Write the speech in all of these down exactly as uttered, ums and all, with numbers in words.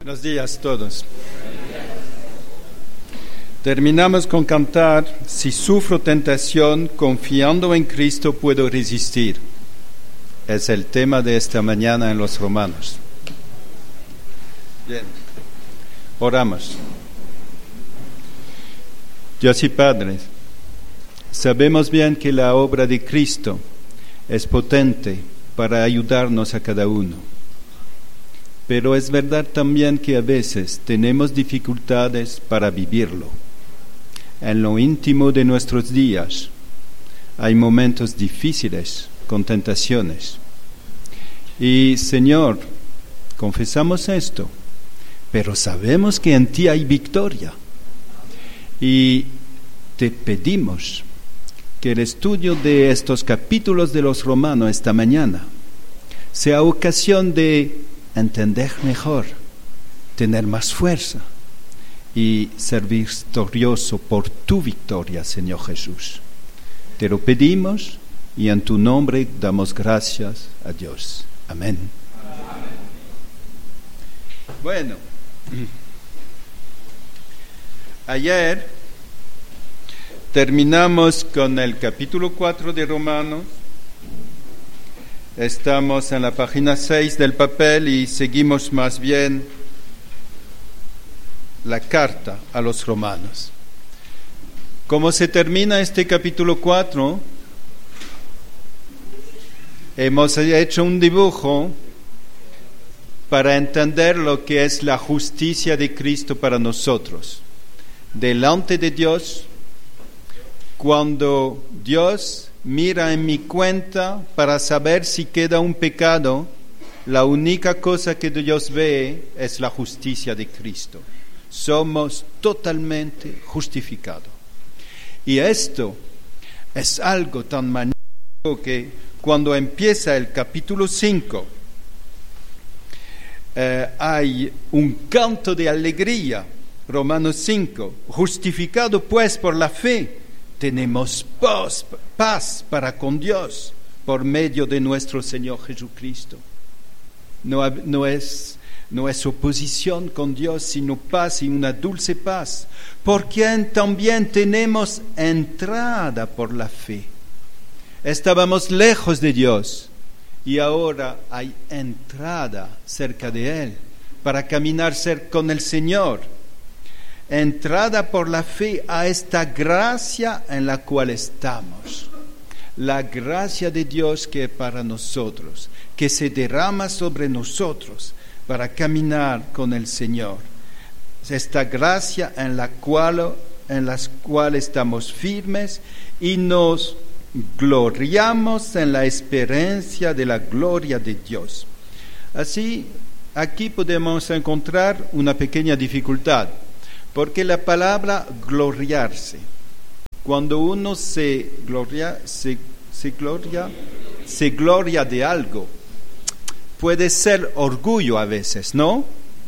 Buenos días a todos. Terminamos con cantar Si sufro tentación, confiando en Cristo puedo resistir. Es el tema de esta mañana en los Romanos. Bien, oramos. Dios y Padre, sabemos bien que la obra de Cristo es potente para ayudarnos a cada uno. Pero es verdad también que a veces tenemos dificultades para vivirlo. En lo íntimo de nuestros días hay momentos difíciles, con tentaciones. Y Señor, confesamos esto, pero sabemos que en ti hay victoria. Y te pedimos que el estudio de estos capítulos de los Romanos esta mañana sea ocasión de entender mejor, tener más fuerza y ser victorioso por tu victoria, Señor Jesús. Te lo pedimos y en tu nombre damos gracias a Dios. Amén. Amén. Bueno, ayer terminamos con el capítulo cuatro de Romanos. Estamos en la página seis del papel y seguimos más bien la carta a los romanos. Como se termina este capítulo cuatro, hemos hecho un dibujo para entender lo que es la justicia de Cristo para nosotros. Delante de Dios, cuando Dios mira en mi cuenta para saber si queda un pecado, la única cosa que Dios ve es la justicia de Cristo. Somos totalmente justificados. Y esto es algo tan magnífico que cuando empieza el capítulo cinco, eh, hay un canto de alegría. Romanos cinco, justificado pues por la fe, tenemos paz, paz para con Dios por medio de nuestro Señor Jesucristo. No, no, es, no es oposición con Dios, sino paz y una dulce paz, porque también tenemos entrada por la fe. Estábamos lejos de Dios y ahora hay entrada cerca de Él para caminar cerca con el Señor. Entrada por la fe a esta gracia en la cual estamos. La gracia de Dios que es para nosotros, que se derrama sobre nosotros para caminar con el Señor. Esta gracia en la cual, en la cual estamos firmes y nos gloriamos en la experiencia de la gloria de Dios. Así, aquí podemos encontrar una pequeña dificultad. Porque la palabra gloriarse, cuando uno se gloria, se, se gloria, se gloria de algo, puede ser orgullo a veces, ¿no?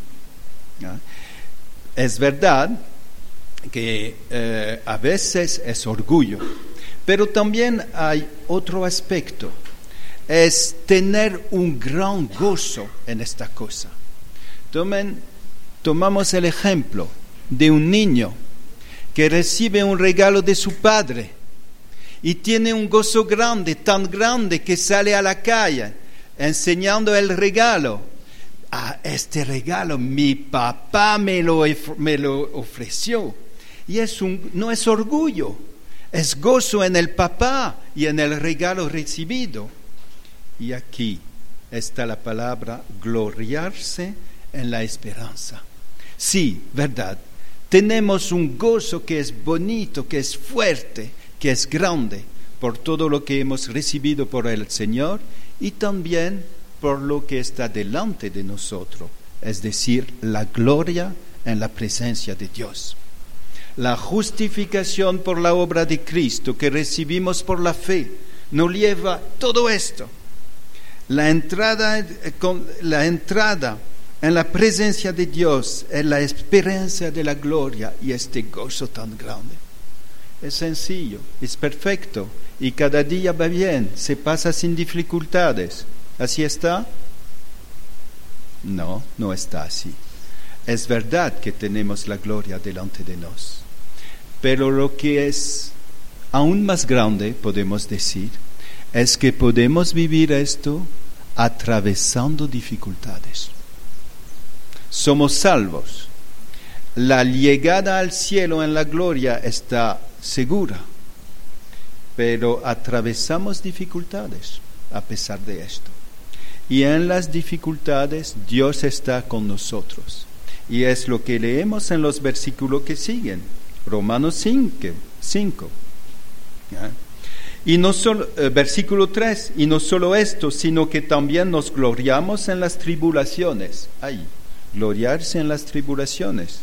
Es verdad que eh, a veces es orgullo, pero también hay otro aspecto, es tener un gran gozo en esta cosa. Tomen, tomamos el ejemplo de un niño que recibe un regalo de su padre y tiene un gozo grande, tan grande que sale a la calle enseñando el regalo. Ah, este regalo mi papá me lo, me lo ofreció. Y es un, no es orgullo, es gozo en el papá y en el regalo recibido. Y aquí está la palabra gloriarse en la esperanza. Sí, verdad. Tenemos un gozo que es bonito, que es fuerte, que es grande por todo lo que hemos recibido por el Señor y también por lo que está delante de nosotros, es decir, la gloria en la presencia de Dios. La justificación por la obra de Cristo que recibimos por la fe nos lleva todo esto. La entrada, con la entrada en la presencia de Dios, en la experiencia de la gloria y este gozo tan grande. Es sencillo, es perfecto y cada día va bien, se pasa sin dificultades. ¿Así está? No, no está así. es verdad que tenemos la gloria delante de nos, pero lo que es aún más grande, podemos decir, es que podemos vivir esto atravesando dificultades. Somos salvos. La llegada al cielo en la gloria está segura, pero atravesamos dificultades a pesar de esto. Y en las dificultades Dios está con nosotros. Y es lo que leemos en los versículos que siguen. Romanos cinco. ¿Ya? Y no solo, eh, versículo tres, y no solo esto, sino que también nos gloriamos en las tribulaciones. Ay, gloriarse en las tribulaciones.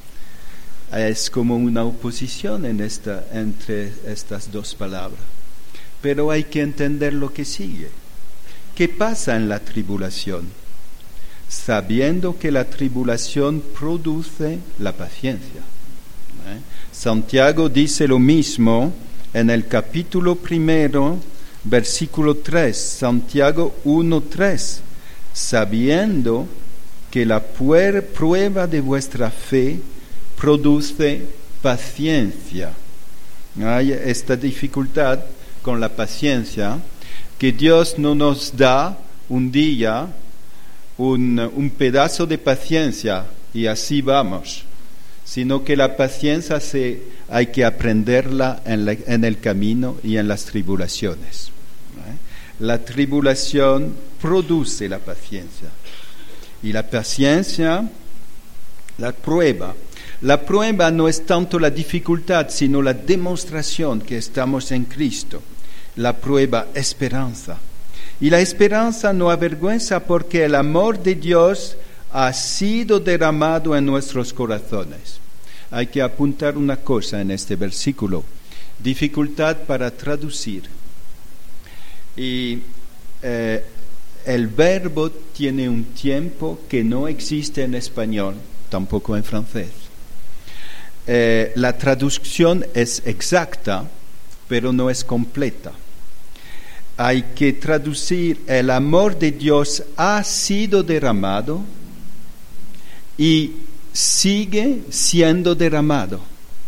Es como una oposición en esta, entre estas dos palabras. Pero hay que entender lo que sigue. ¿Qué pasa en la tribulación? Sabiendo que la tribulación produce la paciencia. ¿Eh? Santiago dice lo mismo en el capítulo primero, versículo tres, Santiago uno, tres, sabiendo que la prueba de vuestra fe produce paciencia. Hay esta dificultad con la paciencia, que Dios no nos da un día un, un pedazo de paciencia y así vamos, sino que la paciencia se, hay que aprenderla en, la, en el camino y en las tribulaciones. ¿Eh? La tribulación produce la paciencia. Y la paciencia, la prueba. La prueba no es tanto la dificultad, sino la demostración que estamos en Cristo. La prueba, esperanza. Y la esperanza no avergüenza porque el amor de Dios ha sido derramado en nuestros corazones. Hay que apuntar una cosa en este versículo. Dificultad para traducir. Y eh, el verbo tiene un tiempo que no existe en español, tampoco en francés. Eh, la traducción es exacta, pero no es completa. Hay que traducir: el amor de Dios ha sido derramado y sigue siendo derramado.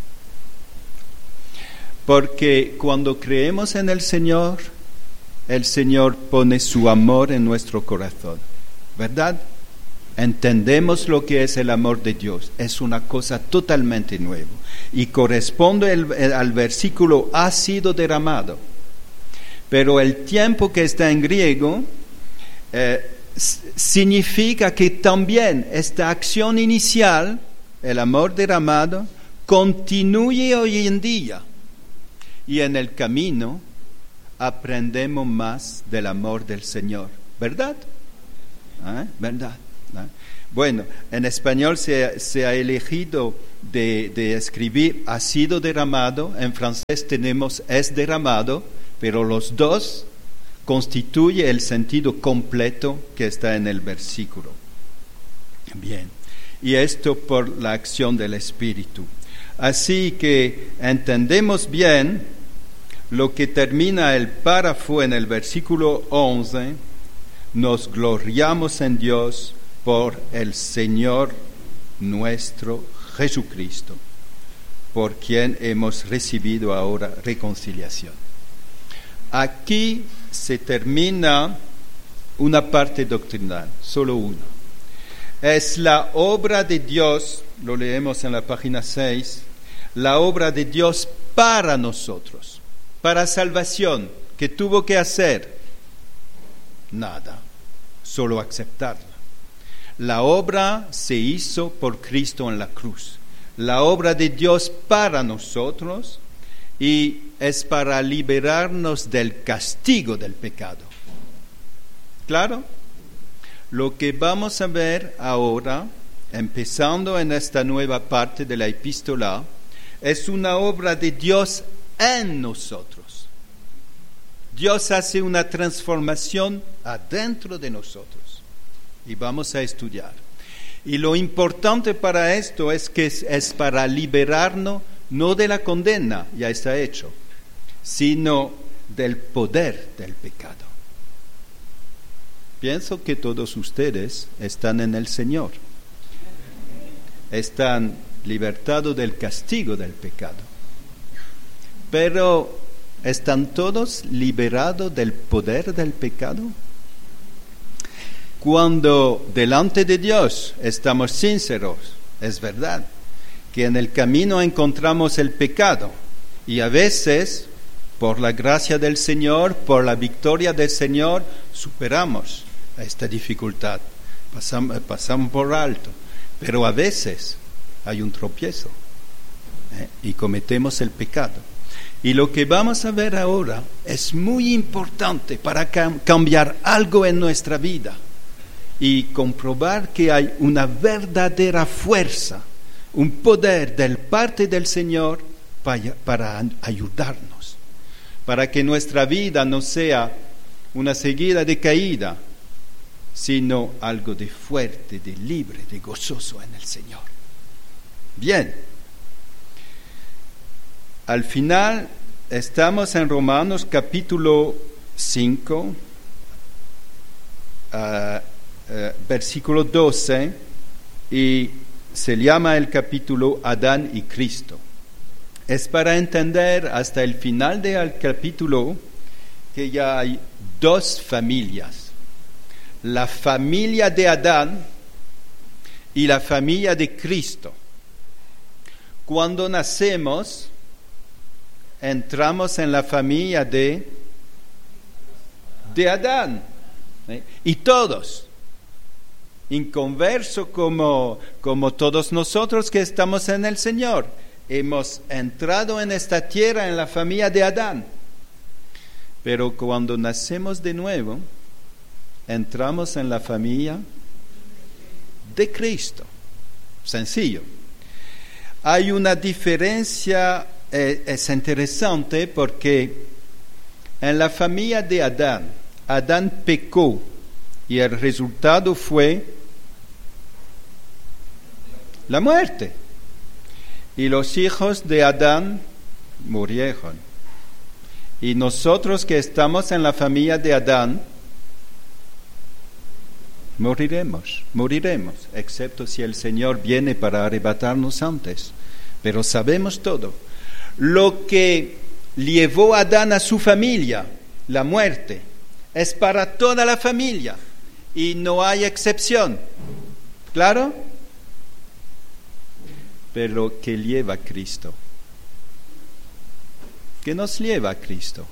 Porque cuando creemos en el Señor, el Señor pone su amor en nuestro corazón, ¿verdad? Entendemos lo que es el amor de Dios. Es una cosa totalmente nueva. Y corresponde el, el, al versículo ha sido derramado. Pero el tiempo que está en griego eh, significa que también esta acción inicial, el amor derramado, continúe hoy en día. Y en el camino aprendemos más del amor del Señor. ¿Verdad? ¿Eh? ¿Verdad? ¿Eh? Bueno, en español se, se ha elegido de, de escribir ha sido derramado. En francés tenemos es derramado, pero los dos constituyen el sentido completo que está en el versículo. Bien, y esto por la acción del Espíritu. Así que entendemos bien lo que termina el párrafo en el versículo once. Nos gloriamos en Dios por el Señor nuestro Jesucristo, por quien hemos recibido ahora reconciliación. Aquí se termina una parte doctrinal, solo una. Es la obra de Dios, lo leemos en la página seis, la obra de Dios para nosotros, para salvación. ¿Qué tuvo que hacer? Nada, solo aceptarla. La obra se hizo por Cristo en la cruz. La obra de Dios para nosotros y es para liberarnos del castigo del pecado. ¿Claro? Lo que vamos a ver ahora, empezando en esta nueva parte de la epístola, es una obra de Dios en nosotros. Dios hace una transformación adentro de nosotros y vamos a estudiar. Y lo importante para esto es que es, es para liberarnos no de la condena, ya está hecho, sino del poder del pecado. Pienso que todos ustedes están en el Señor. están libertados del castigo del pecado. Pero, ¿están todos liberados del poder del pecado? Cuando delante de Dios estamos sinceros, es verdad que en el camino encontramos el pecado y a veces, por la gracia del Señor, por la victoria del Señor, superamos esta dificultad, pasamos, pasamos por alto, pero a veces hay un tropiezo ¿eh? y cometemos el pecado. Y lo que vamos a ver ahora es muy importante para cam- cambiar algo en nuestra vida y comprobar que hay una verdadera fuerza, un poder del parte del Señor para, para ayudarnos, para que nuestra vida no sea una seguida de caída, sino algo de fuerte, de libre, de gozoso en el Señor. Bien, al final estamos en Romanos capítulo cinco, uh, uh, versículo doce, y se llama el capítulo Adán y Cristo. Es para entender hasta el final del capítulo que ya hay dos familias, la familia de Adán y la familia de Cristo. Cuando nacemos, entramos en la familia de, de Adán, ¿eh? Y todos, inconverso como, como todos nosotros que estamos en el Señor, hemos entrado en esta tierra en la familia de Adán. Pero cuando nacemos de nuevo, entramos en la familia de Cristo. Sencillo. Hay una diferencia, eh, es interesante porque en la familia de Adán, Adán pecó y el resultado fue la muerte. Y los hijos de Adán murieron. Y nosotros que estamos en la familia de Adán, moriremos, moriremos, excepto si el Señor viene para arrebatarnos antes. Pero sabemos todo. Lo que llevó a Adán a su familia, la muerte, es para toda la familia y no hay excepción. ¿Claro? Pero ¿qué lleva a Cristo? ¿Qué nos lleva a Cristo?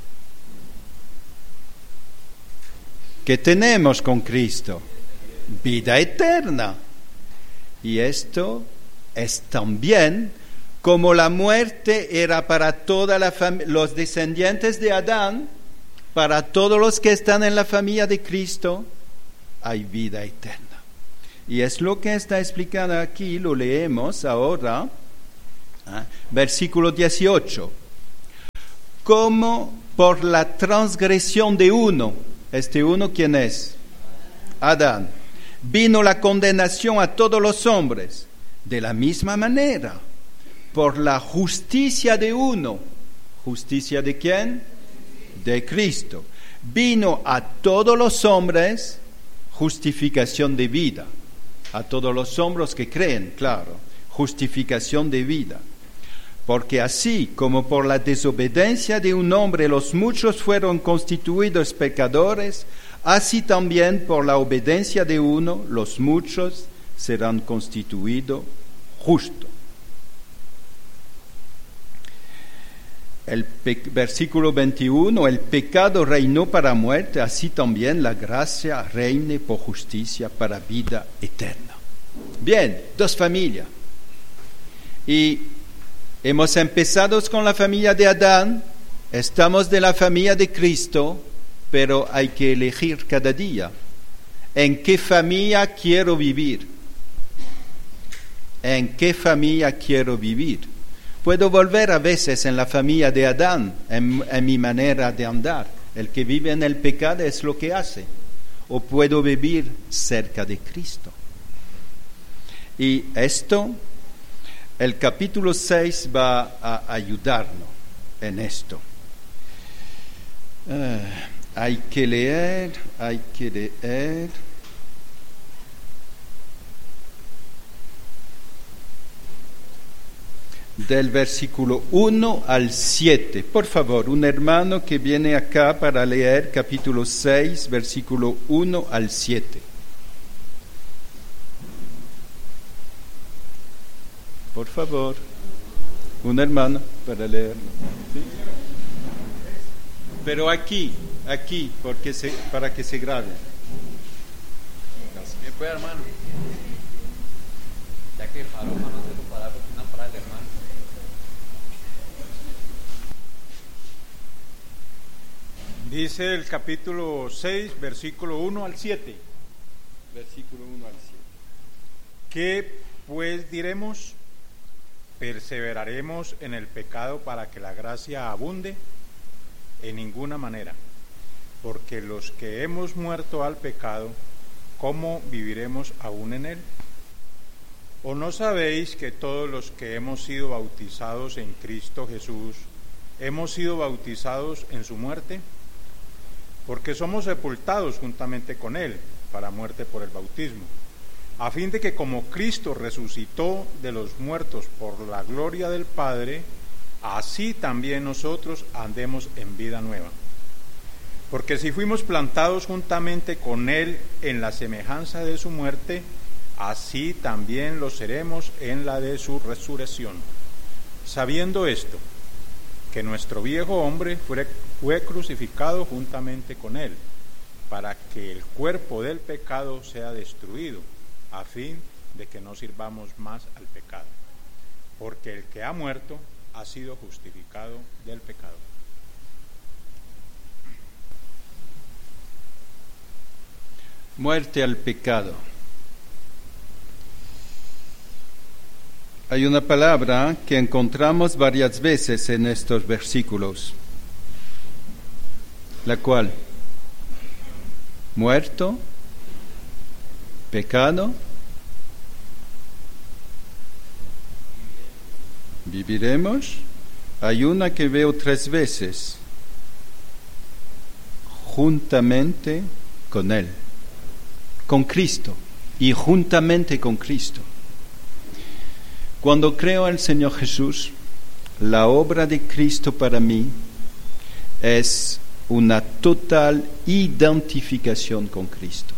¿Qué tenemos con Cristo? Vida eterna. Y esto es también como la muerte era para todos los descendientes de Adán, para todos los que están en la familia de Cristo, hay vida eterna. Y es lo que está explicando aquí, lo leemos ahora, ¿eh? Versículo dieciocho. Como por la transgresión de uno, este uno, ¿quién es? Adán. Vino la condenación a todos los hombres, de la misma manera, por la justicia de uno. ¿Justicia de quién? De Cristo. Vino a todos los hombres justificación de vida. A todos los hombres que creen, claro, justificación de vida. Porque así como por la desobediencia de un hombre los muchos fueron constituidos pecadores, así también por la obediencia de uno los muchos serán constituidos justos. El pe- versículo veintiuno, el pecado reinó para muerte, así también la gracia reine por justicia para vida eterna. Bien, dos familias. Y hemos empezado con la familia de Adán, estamos de la familia de Cristo, pero hay que elegir cada día. ¿En qué familia quiero vivir? ¿En qué familia quiero vivir? Puedo volver a veces en la familia de Adán, en, en mi manera de andar. El que vive en el pecado es lo que hace. O puedo vivir cerca de Cristo. Y esto, el capítulo seis va a ayudarnos en esto. Uh, hay que leer, hay que leer. del versículo uno al siete. Por favor, un hermano que viene acá para leer capítulo seis, versículo uno al siete. Por favor, un hermano para leer. ¿Sí? Pero aquí, aquí, porque se, para que se grabe. ¿Qué puede, hermano? Ya que paró, no se lo para porque una para el hermano. Dice el capítulo seis, versículo uno al siete. Versículo uno al siete. ¿Qué pues diremos? ¿Perseveraremos en el pecado para que la gracia abunde? En ninguna manera, porque los que hemos muerto al pecado, ¿cómo viviremos aún en él? ¿O no sabéis que todos los que hemos sido bautizados en Cristo Jesús, hemos sido bautizados en su muerte? Porque somos sepultados juntamente con él para muerte por el bautismo, a fin de que como Cristo resucitó de los muertos por la gloria del Padre, así también nosotros andemos en vida nueva. Porque si fuimos plantados juntamente con él en la semejanza de su muerte, así también lo seremos en la de su resurrección. Sabiendo esto, que nuestro viejo hombre fue, fue crucificado juntamente con él, para que el cuerpo del pecado sea destruido, a fin de que no sirvamos más al pecado. Porque el que ha muerto ha sido justificado del pecado. Muerte al pecado. Hay una palabra que encontramos varias veces en estos versículos, la cual, muerto, pecado, viviremos. Hay una que veo tres veces, juntamente con Él, con Cristo y juntamente con Cristo. Cuando creo al Señor Jesús, la obra de Cristo para mí es una total identificación con Cristo.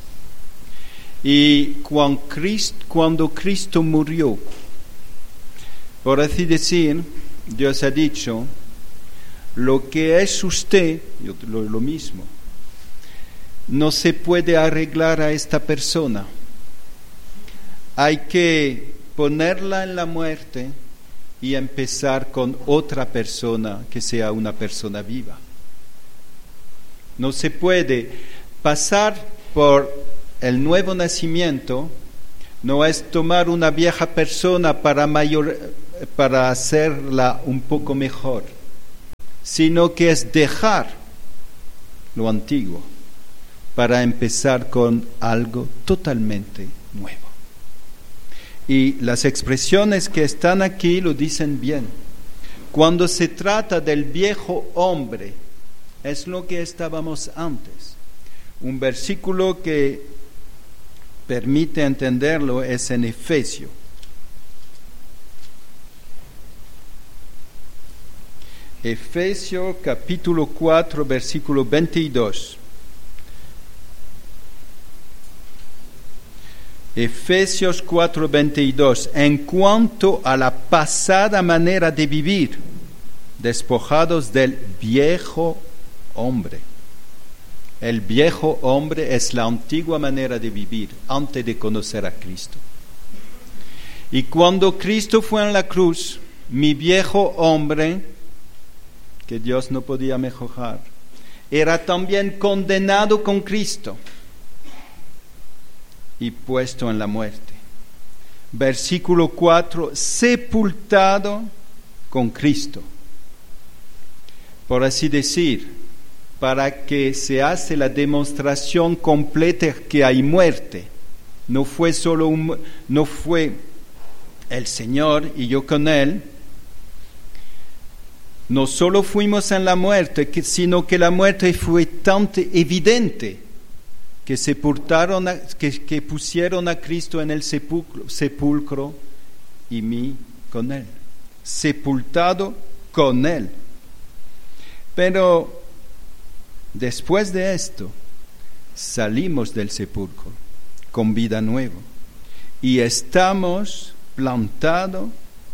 Y cuando Cristo, cuando Cristo murió, por así decir, Dios ha dicho, lo que es usted, yo lo, lo mismo, no se puede arreglar a esta persona. Hay que ponerla en la muerte y empezar con otra persona que sea una persona viva. No se puede pasar por el nuevo nacimiento, no es tomar una vieja persona para, mayor, para hacerla un poco mejor, sino que es dejar lo antiguo para empezar con algo totalmente nuevo. Y las expresiones que están aquí lo dicen bien. Cuando se trata del viejo hombre, es lo que estábamos antes. Un versículo que permite entenderlo es en Efesios. Efesios capítulo cuatro, versículo veintidós. Efesios cuatro, veintidós. En cuanto a la pasada manera de vivir, despojados del viejo hombre. El viejo hombre es la antigua manera de vivir antes de conocer a Cristo. Y cuando Cristo fue en la cruz, mi viejo hombre, que Dios no podía mejorar, era también condenado con Cristo y puesto en la muerte. Versículo cuatro, sepultado con Cristo. Por así decir, para que se hace la demostración completa que hay muerte. No fue solo un, no fue el Señor y yo con Él. No solo fuimos en la muerte, sino que la muerte fue tan evidente que sepultaron, a, que, que pusieron a Cristo en el sepulcro, sepulcro y mí con Él. sepultado con Él. Pero después de esto, salimos del sepulcro con vida nueva y estamos plantados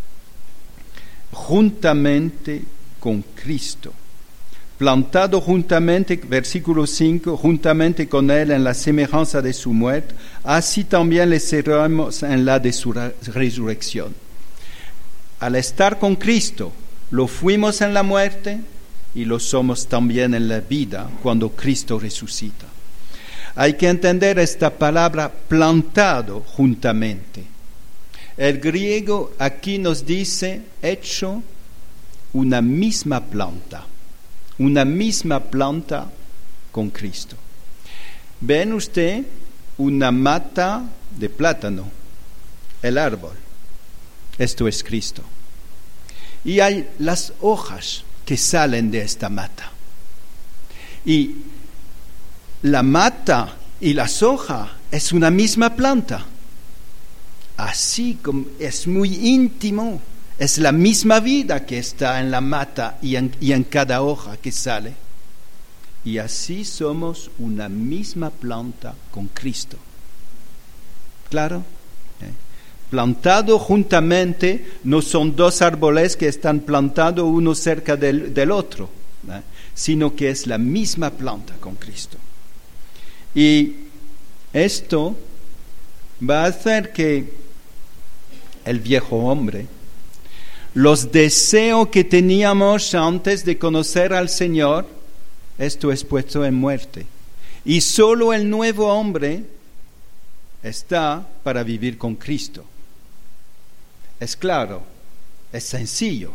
juntamente con Cristo. Plantado juntamente, versículo cinco, juntamente con Él en la semejanza de su muerte, así también le seremos en la de su resurrección. Al estar con Cristo, lo fuimos en la muerte y lo somos también en la vida cuando Cristo resucita. Hay que entender esta palabra plantado juntamente. El griego aquí nos dice hecho una misma planta. Una misma planta con Cristo. ¿Ven usted una mata de plátano? El árbol. Esto es Cristo. Y hay las hojas que salen de esta mata. Y la mata y las hojas es una misma planta. Así como es muy íntimo. Es la misma vida que está en la mata y en, y en cada hoja que sale. Y así somos una misma planta con Cristo. ¿Claro? ¿Eh? Plantado juntamente no son dos árboles que están plantados uno cerca del, del otro, ¿eh? Sino que es la misma planta con Cristo. Y esto va a hacer que el viejo hombre, los deseos que teníamos antes de conocer al Señor, esto es puesto en muerte. Y solo el nuevo hombre está para vivir con Cristo. Es claro, es sencillo.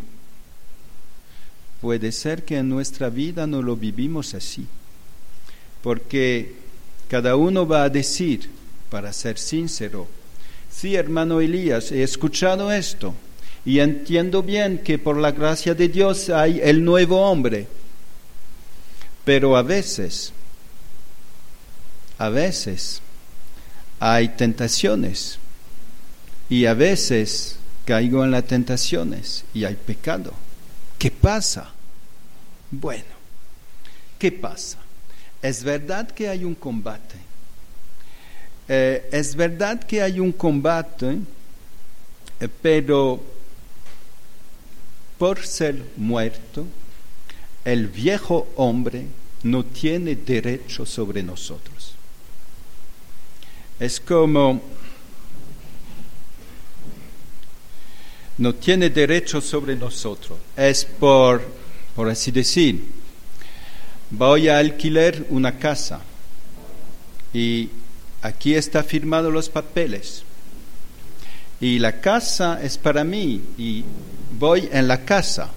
Puede ser que en nuestra vida no lo vivimos así, porque cada uno va a decir, para ser sincero, sí, hermano Elías, he escuchado esto, y entiendo bien que por la gracia de Dios hay el nuevo hombre. Pero a veces, a veces hay tentaciones. Y a veces caigo en las tentaciones y hay pecado. ¿Qué pasa? Bueno, ¿qué pasa? Es verdad que hay un combate. Eh, es verdad que hay un combate, eh, pero por ser muerto, el viejo hombre no tiene derecho sobre nosotros. Es como, no tiene derecho sobre nosotros. Es por, por así decir, voy a alquilar una casa y aquí está firmado los papeles. Y la casa es para mí y voy en la casa.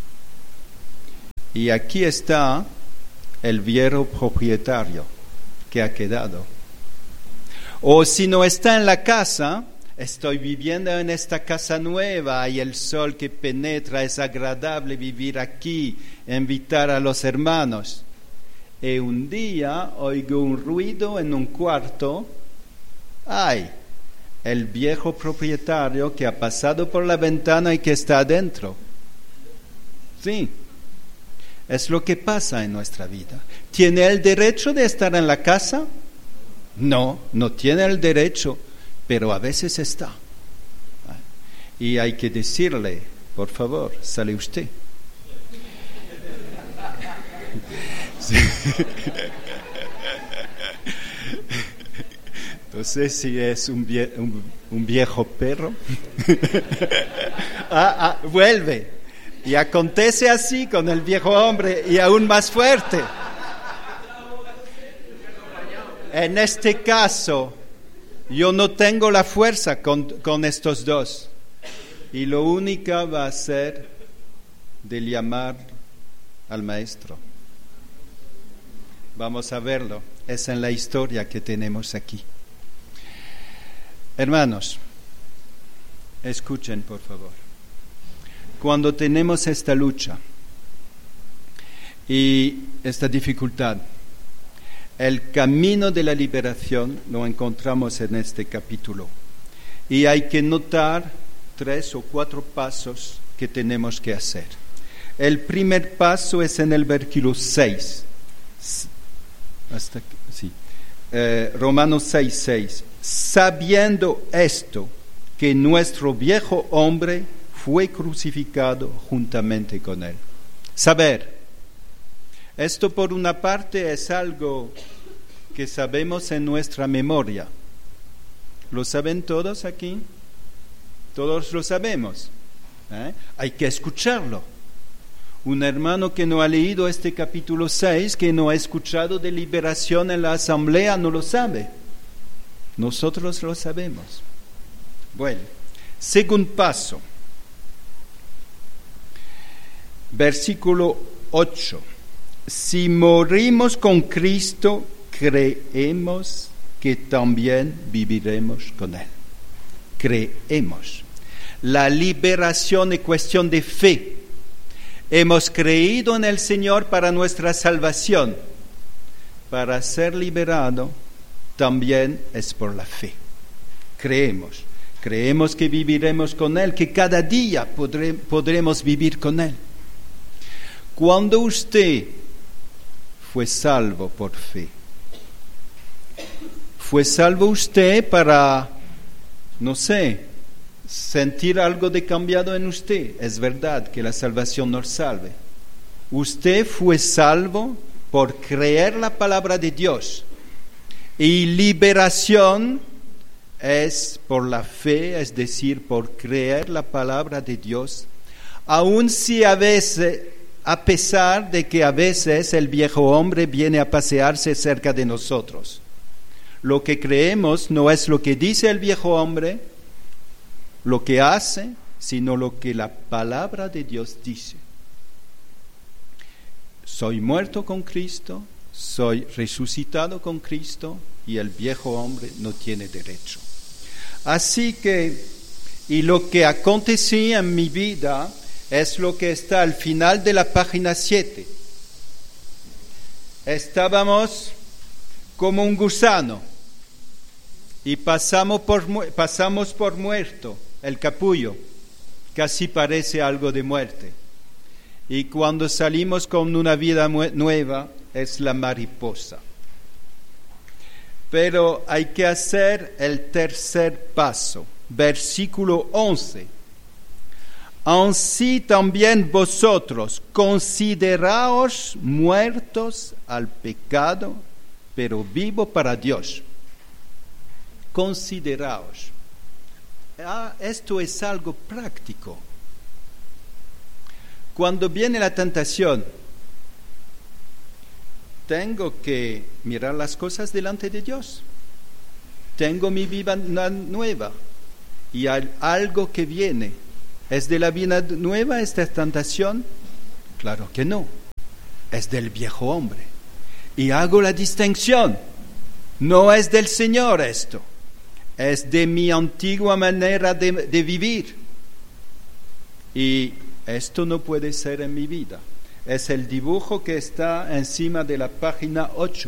Y aquí está el viejo propietario que ha quedado. O si no está en la casa, estoy viviendo en esta casa nueva y el sol que penetra, es agradable vivir aquí, invitar a los hermanos. Y un día oigo un ruido en un cuarto. ¡Ay! El viejo propietario que ha pasado por la ventana y que está adentro. Sí, es lo que pasa en nuestra vida. ¿Tiene el derecho de estar en la casa? No, no tiene el derecho, pero a veces está. Y hay que decirle, por favor, sale usted. Sí. No sé si es un, vie- un, un viejo perro. ah, ah, vuelve. Y acontece así con el viejo hombre y aún más fuerte. En este caso, yo no tengo la fuerza con, con estos dos. Y lo único va a ser de llamar al maestro. Vamos a verlo. Es en la historia que tenemos aquí. Hermanos, escuchen por favor. Cuando tenemos esta lucha y esta dificultad, el camino de la liberación lo encontramos en este capítulo. Y hay que notar tres o cuatro pasos que tenemos que hacer. El primer paso es en el versículo seis. Hasta aquí, sí. Eh, Romanos seis, seis. Sabiendo esto, que nuestro viejo hombre fue crucificado juntamente con él. Saber. Esto por una parte es algo que sabemos en nuestra memoria. ¿Lo saben todos aquí? Todos lo sabemos. ¿Eh? Hay que escucharlo. Un hermano que no ha leído este capítulo seis, que no ha escuchado de liberación en la asamblea, no lo sabe. Nosotros lo sabemos. Bueno, segundo paso. Versículo ocho. Si morimos con Cristo, creemos que también viviremos con Él. Creemos. La liberación es cuestión de fe. Hemos creído en el Señor para nuestra salvación. Para ser liberado también es por la fe. Creemos. Creemos que viviremos con Él, que cada día podré, podremos vivir con Él. Cuando usted fue salvo por fe, fue salvo usted para, no sé, sentir algo de cambiado en usted. Es verdad que la salvación nos salve. Usted fue salvo por creer la palabra de Dios. Y liberación es por la fe, es decir, por creer la palabra de Dios, aun si a veces, a pesar de que a veces el viejo hombre viene a pasearse cerca de nosotros. Lo que creemos no es lo que dice el viejo hombre, lo que hace, sino lo que la palabra de Dios dice. Soy muerto con Cristo, soy resucitado con Cristo, y el viejo hombre no tiene derecho. Así que, y lo que acontecía en mi vida es lo que está al final de la página siete. Estábamos como un gusano y pasamos por, pasamos por muerto, el capullo, casi parece algo de muerte. Y cuando salimos con una vida nueva, es la mariposa. Pero hay que hacer el tercer paso, versículo once. Así también vosotros consideraos muertos al pecado, pero vivo para Dios. Consideraos. Ah, esto es algo práctico. Cuando viene la tentación, tengo que mirar las cosas delante de Dios. Tengo mi vida nueva y hay algo que viene. ¿Es de la vida nueva esta tentación? Claro que no. Es del viejo hombre. Y hago la distinción. No es del Señor esto. Es de mi antigua manera de, de vivir. Y esto no puede ser en mi vida. Es el dibujo que está encima de la página ocho.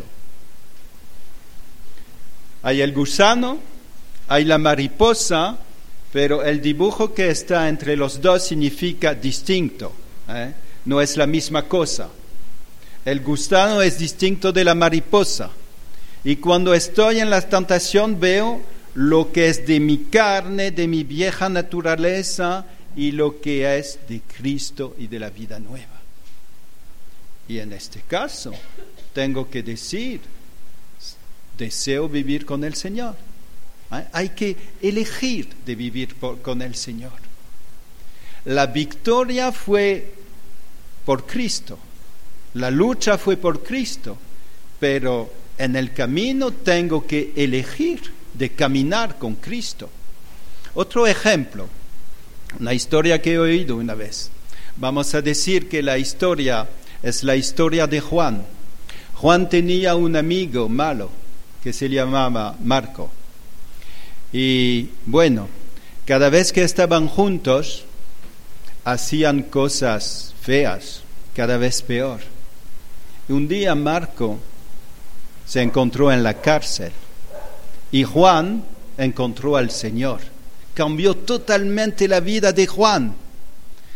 Hay el gusano, hay la mariposa, pero el dibujo que está entre los dos significa distinto, ¿eh? No es la misma cosa. El gusano es distinto de la mariposa. Y cuando estoy en la tentación veo lo que es de mi carne, de mi vieja naturaleza, y lo que es de Cristo y de la vida nueva. Y en este caso, tengo que decir, deseo vivir con el Señor. Hay que elegir de vivir por, con el Señor. La victoria fue por Cristo, la lucha fue por Cristo, pero en el camino tengo que elegir de caminar con Cristo. Otro ejemplo, una historia que he oído una vez. Vamos a decir que la historia es la historia de Juan. Juan tenía un amigo malo que se llamaba Marco. Y bueno, cada vez que estaban juntos, hacían cosas feas, cada vez peor. Y un día Marco se encontró en la cárcel y Juan encontró al Señor. Cambió totalmente la vida de Juan.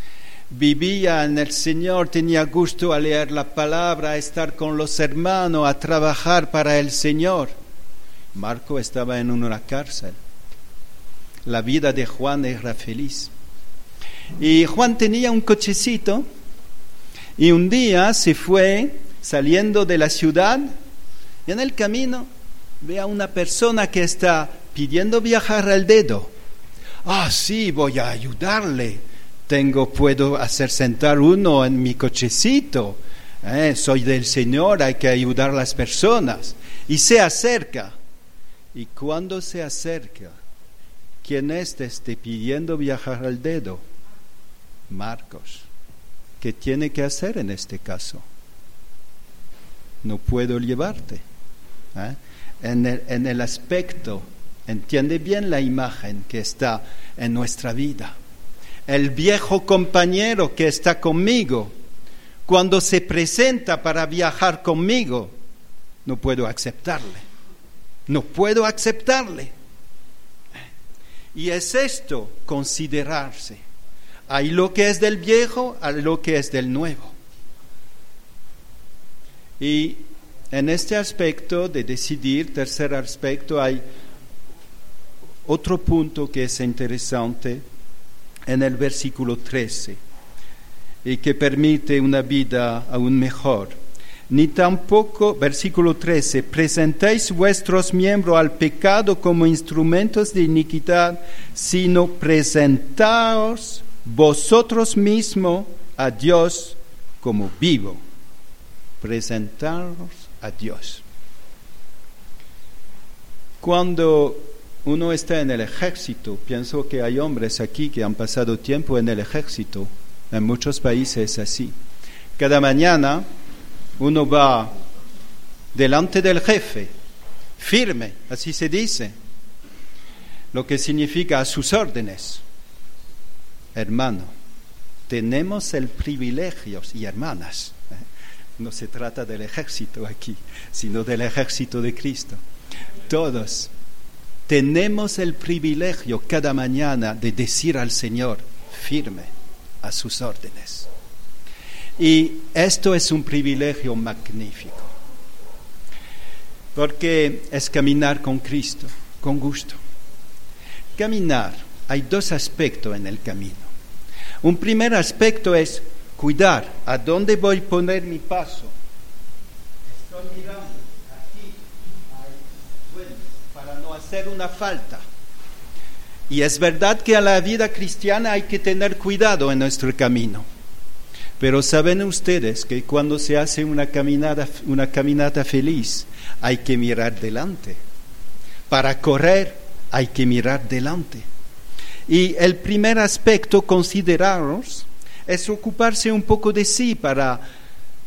vivía en el Señor, tenía gusto a leer la palabra, a estar con los hermanos, a trabajar para el Señor. Marco estaba en una cárcel. La vida de Juan era feliz. Y Juan tenía un cochecito y un día se fue saliendo de la ciudad y en el camino ve a una persona que está pidiendo viajar al dedo. Ah, sí, voy a ayudarle. Tengo, puedo hacer sentar uno en mi cochecito. Eh, soy del Señor, hay que ayudar a las personas. Y se acerca. Y cuando se acerca, ¿quién es este pidiendo viajar al dedo? Marcos. ¿Qué tiene que hacer en este caso? No puedo llevarte. ¿Eh? En el, en el aspecto, entiende bien la imagen que está en nuestra vida. El viejo compañero que está conmigo, cuando se presenta para viajar conmigo, no puedo aceptarle. No puedo aceptarle. Y es esto, considerarse. Hay lo que es del viejo, hay lo que es del nuevo. Y en este aspecto de decidir, tercer aspecto, hay otro punto que es interesante en el versículo trece y que permite una vida aún mejor. Ni tampoco, versículo trece, presentéis vuestros miembros al pecado como instrumentos de iniquidad, sino presentaos vosotros mismos a Dios como vivo. Presentaros a Dios. Cuando uno está en el ejército, pienso que hay hombres aquí que han pasado tiempo en el ejército, en muchos países así. Cada mañana uno va delante del jefe, firme, así se dice, lo que significa a sus órdenes. Hermano, tenemos el privilegio, y hermanas, ¿eh? No se trata del ejército aquí, sino del ejército de Cristo. Todos tenemos el privilegio cada mañana de decir al Señor, firme a sus órdenes. Y esto es un privilegio magnífico, porque es caminar con Cristo, con gusto. Caminar, hay dos aspectos en el camino. Un primer aspecto es cuidar a dónde voy a poner mi paso. Estoy mirando aquí, ahí, bueno, para no hacer una falta. Y es verdad que a la vida cristiana hay que tener cuidado en nuestro camino. Pero saben ustedes que cuando se hace una caminata, una caminata feliz, hay que mirar delante. Para correr hay que mirar delante. Y el primer aspecto, consideraros, es ocuparse un poco de sí para